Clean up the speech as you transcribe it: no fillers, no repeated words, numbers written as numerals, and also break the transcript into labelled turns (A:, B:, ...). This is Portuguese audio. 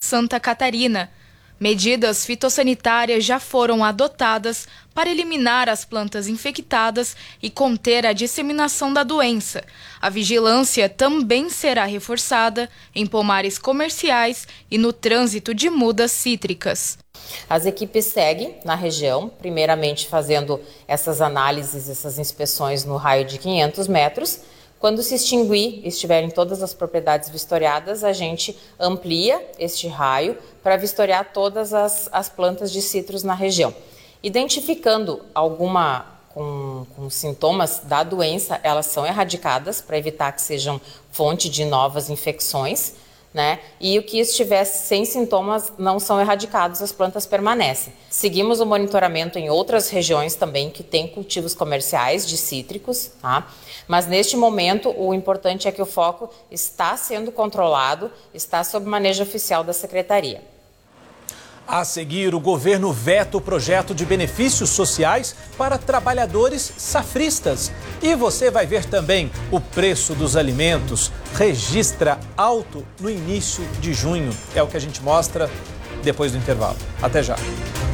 A: Santa Catarina. Medidas fitossanitárias já foram adotadas para eliminar as plantas infectadas e conter a disseminação da doença. A vigilância também será reforçada em pomares comerciais e no trânsito de mudas cítricas.
B: As equipes seguem na região, primeiramente fazendo essas análises, essas inspeções no raio de 500 metros. Quando se extinguir, estiverem todas as propriedades vistoriadas, a gente amplia este raio para vistoriar todas as plantas de citros na região. Identificando alguma com sintomas da doença, elas são erradicadas para evitar que sejam fonte de novas infecções, né? E o que estiver sem sintomas não são erradicados, as plantas permanecem. Seguimos o monitoramento em outras regiões também que têm cultivos comerciais de cítricos, tá? Mas neste momento o importante é que o foco está sendo controlado, está sob manejo oficial da Secretaria.
C: A seguir, o governo veta o projeto de benefícios sociais para trabalhadores safristas. E você vai ver também o preço dos alimentos registra alto no início de junho. É o que a gente mostra depois do intervalo. Até já.